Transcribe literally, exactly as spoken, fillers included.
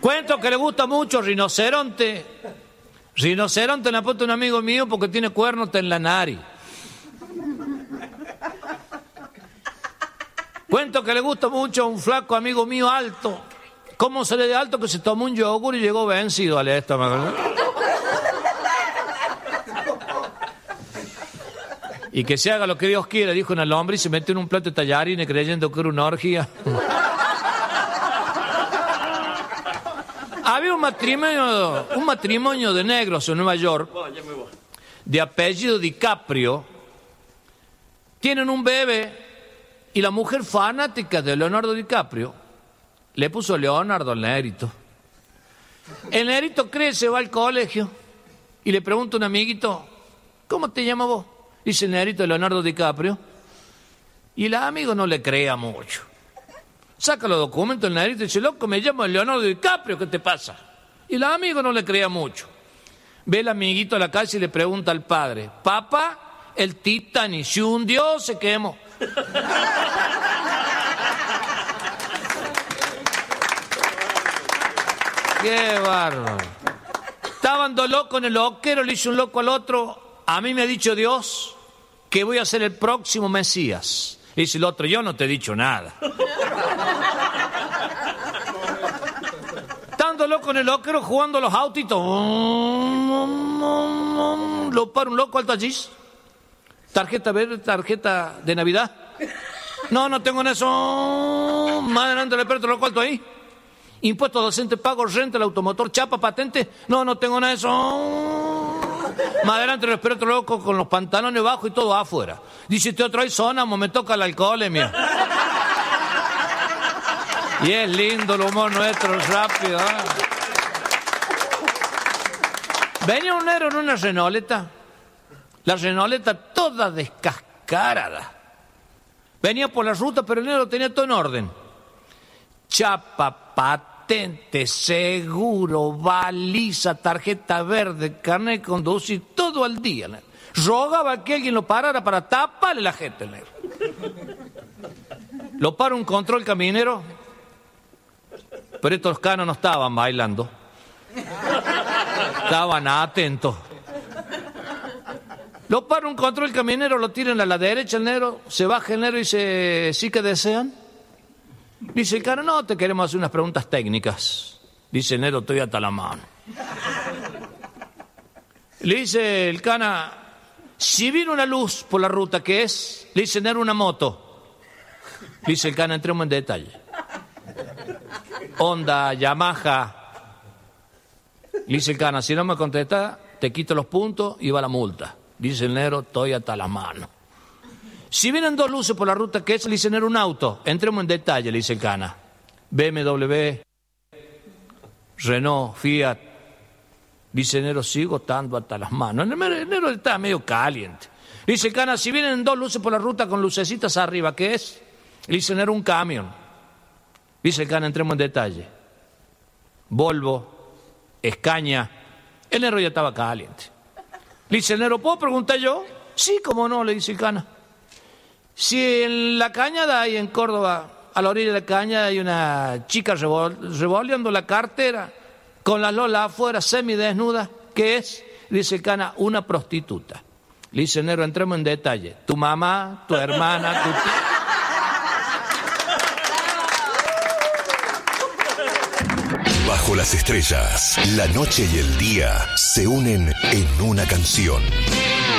Cuento que le gusta mucho rinoceronte. Rinoceronte le ha puesto un amigo mío porque tiene cuernos en la nariz. Cuento que le gusta mucho a un flaco amigo mío alto. ¿Cómo se le de alto? Que se tomó un yogur y llegó vencido al estómago. Y que se haga lo que Dios quiera, dijo una lombriz y se metió en un plato de tallarines creyendo que era una orgía. Había un matrimonio, un matrimonio de negros en Nueva York, de apellido DiCaprio. Tienen un bebé y la mujer fanática de Leonardo DiCaprio le puso Leonardo al negrito. El negrito crece, va al colegio y le pregunta a un amiguito, ¿cómo te llamas vos? Dice el negrito de Leonardo DiCaprio. Y el amigo no le crea mucho. Saca los documentos el negrito y dice, loco, me llamo Leonardo DiCaprio, ¿qué te pasa? Y el amigo no le crea mucho. Ve el amiguito a la calle y le pregunta al padre, papá, el Titanic se hundió, se quemó. Qué bárbaro. Estaban dos locos en el loquero, le hizo un loco al otro. A mí me ha dicho Dios que voy a ser el próximo Mesías. Y dice el otro, yo no te he dicho nada. Estando loco en el loquero jugando los autitos. Lo para un loco alto allí. Tarjeta verde, tarjeta de Navidad. No, no tengo en eso. Más adelante le presto lo cuarto ahí. Impuesto docente, pago, renta, el automotor, chapa, patente. No, no tengo nada de eso. Más adelante le espero otro loco con los pantalones bajos y todo afuera. Dice, este otro ahí sonamo, me toca la alcoholemia. Y es lindo el humor nuestro, rápido. ¿eh? Venía un negro en una renoleta. La renoleta toda descascarada. Venía por la ruta, pero el negro tenía todo en orden. Chapa, patente, seguro, baliza, tarjeta verde, carnet de conducir, todo al día. ¿no? Rogaba que alguien lo parara para taparle la gente. El negro. Lo para un control caminero, pero estos canos no estaban bailando. Estaban atentos. Lo para un control caminero, lo tiran a la derecha el negro, se baja el negro y dice, ¿sí que desean? Dice el cana, no, te queremos hacer unas preguntas técnicas. Dice el negro, estoy hasta la mano. Le dice el cana, si viene una luz por la ruta, ¿qué es? Le dice el negro, una moto. Le dice el cana, entremos en detalle. Honda, Yamaha. Le dice el cana, si no me contesta, te quito los puntos y va la multa. Dice el negro, estoy hasta la mano. Si vienen dos luces por la ruta, ¿qué es? Le dice el negro, un auto. Entremos en detalle, le dice el cana. B M W, Renault, Fiat. Dice el negro, sigo estando hasta las manos. El negro está medio caliente. Dice el cana, si vienen dos luces por la ruta con lucecitas arriba, ¿qué es? Le dice el negro, un camión. Dice el cana, entremos en detalle. Volvo, Escaña. El negro ya estaba caliente. Le dice el negro, ¿puedo preguntar yo? Sí, cómo no, le dice el cana. Si en la cañada hay en Córdoba, a la orilla de la cañada hay una chica revol- revoleando la cartera, con la lola afuera, semidesnuda, ¿qué es? Dice el cana, una prostituta. Le dice el negro, entremos en detalle. Tu mamá, tu hermana, tu tía. Bajo las estrellas, la noche y el día se unen en una canción.